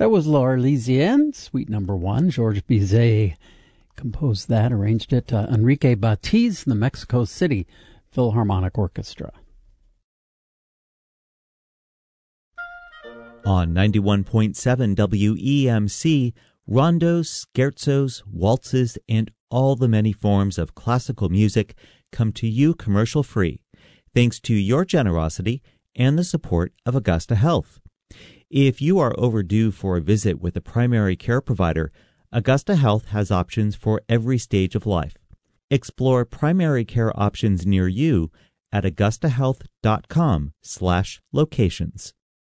That was L'Arlésienne, Suite Number 1. Georges Bizet composed that, arranged it. Enrique Batiz, the Mexico City Philharmonic Orchestra. On 91.7 WEMC, rondos, scherzos, waltzes, and all the many forms of classical music come to you commercial-free, thanks to your generosity and the support of Augusta Health. If you are overdue for a visit with a primary care provider, Augusta Health has options for every stage of life. Explore primary care options near you at augustahealth.com/locations.